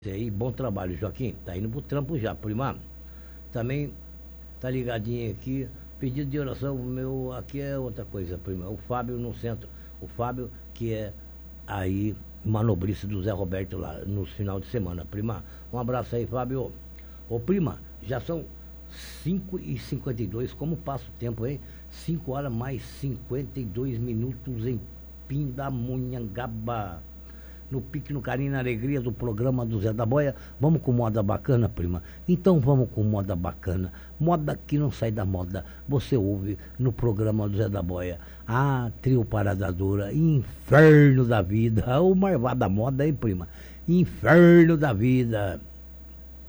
Aí, bom trabalho, Joaquim. Tá indo pro trampo já, prima. Também tá ligadinho aqui. Pedido de oração, meu, aqui é outra coisa, prima. O Fábio no centro. O Fábio, que é aí, manobrista do Zé Roberto lá, no final de semana, prima. Um abraço aí, Fábio. Ô, prima, já são 5h52. Como passa o tempo, hein? 5 horas mais 52 minutos em Pindamonhangaba. No pique, no carinho, na alegria do programa do Zé da Boia. Vamos com moda bacana, prima? Então vamos com moda bacana. Moda que não sai da moda. Você ouve no programa do Zé da Boia. Ah, trio Parada Dura, Inferno da Vida. O marvado da moda, hein, prima? Inferno da Vida.